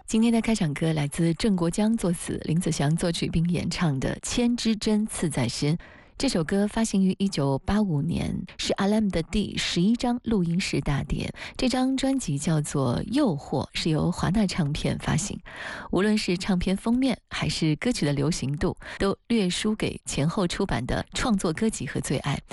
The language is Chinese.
今天的开场歌来自郑国江作词、林子祥作曲并演唱的《千枝针刺在心》。这首歌发行于1985年，是 RM 的第11张录音室大碟。这张专辑叫做《诱惑》，是由华纳唱片发行。无论是唱片封面还是歌曲的流行度，都略输给前后出版的创作歌集和最爱。